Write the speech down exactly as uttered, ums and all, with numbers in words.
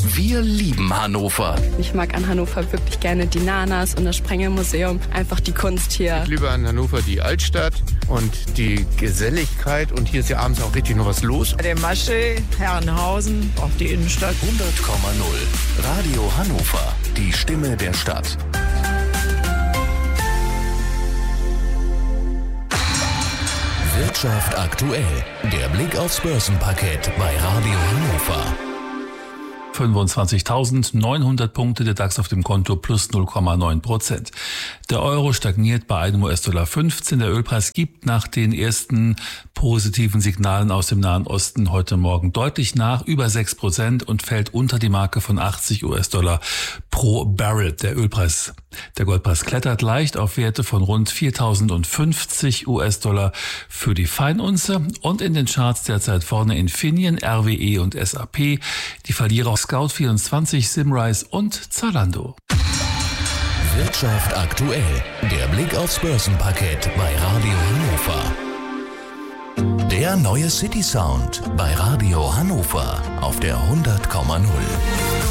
Wir lieben Hannover. Ich mag an Hannover wirklich gerne die Nanas und das Sprengelmuseum. Einfach die Kunst hier. Ich liebe an Hannover die Altstadt und die Geselligkeit. Und hier ist ja abends auch richtig noch was los. Der Masche, Herrenhausen, auch die Innenstadt. hundert Komma null. Radio Hannover. Die Stimme der Stadt. Wirtschaft aktuell. Der Blick aufs Börsenparkett bei Radio Hannover. fünfundzwanzigtausendneunhundert Punkte, der DAX auf dem Konto plus null Komma neun Prozent. Der Euro stagniert bei einem U S-Dollar fünfzehn. Der Ölpreis gibt nach den ersten positiven Signalen aus dem Nahen Osten heute Morgen deutlich nach, über sechs Prozent und fällt unter die Marke von achtzig U S-Dollar pro Barrel. Der Ölpreis, der Goldpreis klettert leicht auf Werte von rund viertausendfünfzig U S-Dollar für die Feinunze und in den Charts derzeit vorne Infineon, R W E und S A P. Die Verlierer Scout vierundzwanzig, Simrise und Zalando. Wirtschaft aktuell. Der Blick aufs Börsenparkett bei Radio Hannover. Der neue City Sound bei Radio Hannover auf der hundert Komma null.